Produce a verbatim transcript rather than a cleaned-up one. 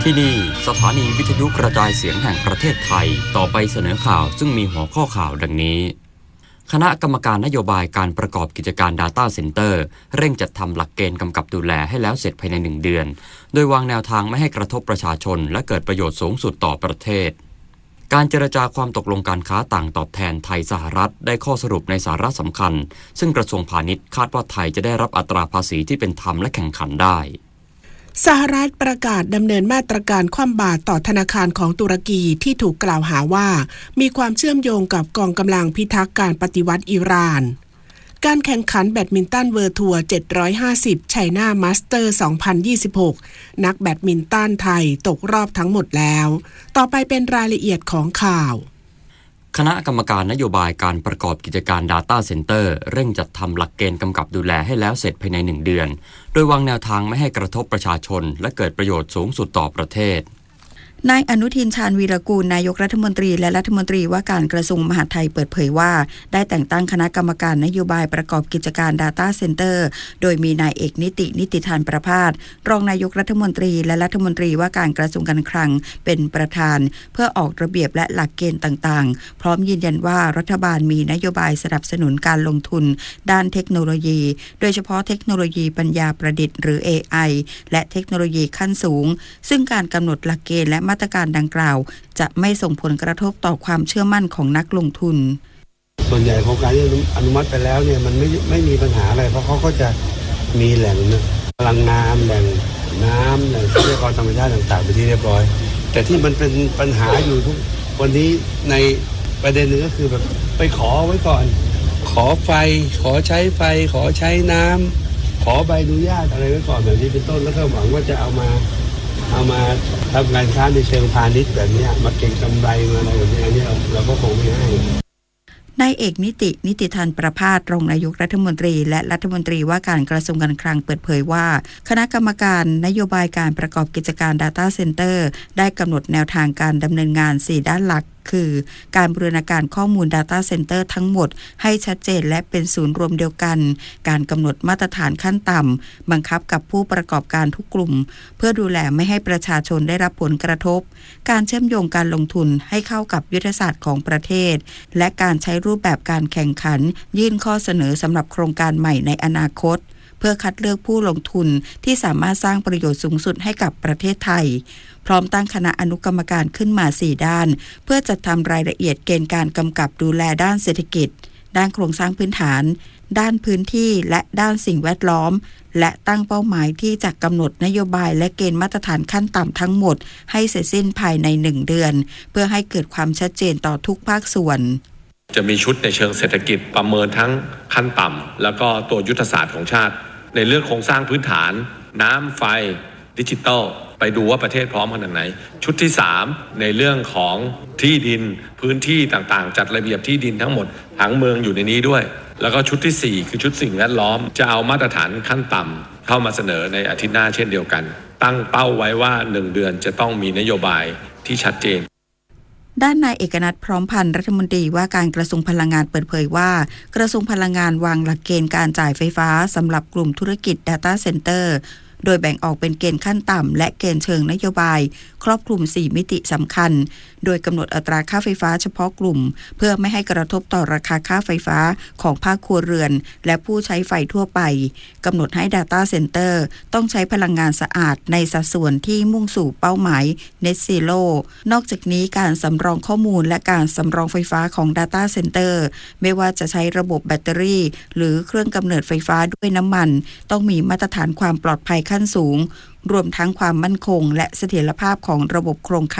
ที่นี่สถานีวิทยุกระจายเสียงแห่งประเทศไทยต่อไปเสนอข่าวซึ่งมีหัวข้อข่าวดังนี้คณะกรรมการนโยบายการประกอบกิจการ Data Center เร่งจัดทำหลักเกณฑ์กำกับดูแลให้แล้วเสร็จภายในหนึ่งเดือนโดยวางแนวทางไม่ให้กระทบประชาชนและเกิดประโยชน์สูงสุดต่อประเทศการเจรจาความตกลงการค้าต่างตอบแทนไทยสหรัฐได้ข้อสรุปในสาระสำคัญซึ่งกระทรวงพาณิชย์คาดว่าไทยจะได้รับอัตราภาษีที่เป็นธรรมและแข่งขันได้สหรัฐประกาศดำเนินมาตรการคว่ำบาตรต่อธนาคารของตุรกีที่ถูกกล่าวหาว่ามีความเชื่อมโยงกับกองกำลังพิทักษ์การปฏิวัติอิหร่านการแข่งขันแบดมินตันเวิลด์ทัวร์เจ็ดร้อยห้าสิบไชน่ามาสเตอร์สองพันยี่สิบหกนักแบดมินตันไทยตกรอบทั้งหมดแล้วต่อไปเป็นรายละเอียดของข่าวคณะกรรมการนโยบายการประกอบกิจการ Data Center เร่งจัดทำหลักเกณฑ์กำกับดูแลให้แล้วเสร็จภายในหนึ่งเดือนโดยวางแนวทางไม่ให้กระทบประชาชนและเกิดประโยชน์สูงสุดต่อประเทศนายอนุทินชาญวีรกูลนายกรัฐมนตรีและรัฐมนตรีว่าการกระทรวงมหาดไทยเปิดเผยว่าได้แต่งตั้งคณะกรรมการนโยบายประกอบกิจการ Data Center โดยมีนายเอกนิตินิติธานประภาสรองนายกรัฐมนตรีและรัฐมนตรีว่าการกระทรวงการคลังเป็นประธานเพื่อออกระเบียบและหลักเกณฑ์ต่างๆพร้อมยืนยันว่ารัฐบาลมีนโยบายสนับสนุนการลงทุนด้านเทคโนโลยีโดยเฉพาะเทคโนโลยีปัญญาประดิษฐ์หรือ เอ ไอ และเทคโนโลยีขั้นสูงซึ่งการกำหนดหลักเกณฑ์และมาตรการดังกล่าวจะไม่ส่งผลกระทบต่อความเชื่อมั่นของนักลงทุนส่วนใหญ่โครงการที่อนุมัติไปแล้วเนี่ยมันไม่ไม่มีปัญหาอะไรเพราะเขาก็จะมีแหล่งพลังงานแหล่งน้ำแหล่งทรัพยากรธรรมชาติต่างๆไปที่เรียบร้อยแต่ที่มันเป็นปัญหาอยู่ทุกวันนี้ในประเด็นหนึ่งก็คือแบบไปขอไว้ก่อนขอไฟขอใช้ไฟขอใช้น้ำขอใบอนุญาตอะไรไว้ก่อนแบบนี้เป็นต้นแล้วก็หวังว่าจะเอามาเอามาทำการค้าในเชิงพาณิชย์แบบนี้มาเก็งกำไรมาอะไรแบบนี้อันนี้เราเราก็คงไม่ให้นายเอกนิตินิติธานประภาสรองนายกรัฐมนตรีและรัฐมนตรีว่าการกระทรวงการคลังเปิดเผยว่าคณะกรรมการนโยบายการประกอบกิจการ Data Center ได้กำหนดแนวทางการดำเนินงานสี่ด้านหลักคือการบูรณาการข้อมูล Data Center ทั้งหมดให้ชัดเจนและเป็นศูนย์รวมเดียวกันการกำหนดมาตรฐานขั้นต่ำบังคับกับผู้ประกอบการทุกกลุ่มเพื่อดูแลไม่ให้ประชาชนได้รับผลกระทบการเชื่อมโยงการลงทุนให้เข้ากับยุทธศาสตร์ของประเทศและการใช้รูปแบบการแข่งขันยื่นข้อเสนอสำหรับโครงการใหม่ในอนาคตเพื่อคัดเลือกผู้ลงทุนที่สามารถสร้างประโยชน์สูงสุดให้กับประเทศไทยพร้อมตั้งคณะอนุกรรมการขึ้นมาสี่ด้านเพื่อจัดทำรายละเอียดเกณฑ์การกำกับดูแลด้านเศรษฐกิจด้านโครงสร้างพื้นฐานด้านพื้นที่และด้านสิ่งแวดล้อมและตั้งเป้าหมายที่จะกำหนดนโยบายและเกณฑ์มาตรฐานขั้นต่ำทั้งหมดให้เสร็จสิ้นภายในหนึ่งเดือนเพื่อให้เกิดความชัดเจนต่อทุกภาคส่วนจะมีชุดในเชิงเศรษฐกิจประเมินทั้งขั้นต่ำแล้วก็ตัวยุทธศาสตร์ของชาติในเรื่องโครงสร้างพื้นฐานน้ำไฟดิจิตอลไปดูว่าประเทศพร้อมขนาดไหนชุดที่สามในเรื่องของที่ดินพื้นที่ต่างๆจัดระเบียบที่ดินทั้งหมดผังเมืองอยู่ในนี้ด้วยแล้วก็ชุดที่สี่คือชุดสิ่งแวดล้อมจะเอามาตรฐานขั้นต่ำเข้ามาเสนอในอาทิตย์หน้าเช่นเดียวกันตั้งเป้าไว้ว่าหนึ่งเดือนจะต้องมีนโยบายที่ชัดเจนด้านนายเอกนัทพร้อมพันธ์รัฐมนตรีว่าการกระทรวงพลังงานเปิดเผยว่ากระทรวงพลังงานวางหลักเกณฑ์การจ่ายไฟฟ้าสำหรับกลุ่มธุรกิจ Data Center โดยแบ่งออกเป็นเกณฑ์ขั้นต่ำและเกณฑ์เชิงนโยบายครอบคลุมสี่มิติสำคัญโดยกำหนดอัตราค่าไฟฟ้าเฉพาะกลุ่มเพื่อไม่ให้กระทบต่อราคาค่าไฟฟ้าของภาคครัวเรือนและผู้ใช้ไฟทั่วไปกำหนดให้ Data Center ต้องใช้พลังงานสะอาดในสัดส่วนที่มุ่งสู่เป้าหมาย Net Zero นอกจากนี้การสำรองข้อมูลและการสำรองไฟฟ้าของ Data Center ไม่ว่าจะใช้ระบบแบตเตอรี่หรือเครื่องกำเนิดไฟฟ้าด้วยน้ำมันต้องมีมาตรฐานความปลอดภัยขั้นสูงรวมทั้งความมั่นคงและเสถียรภาพของระบบโครงข่าย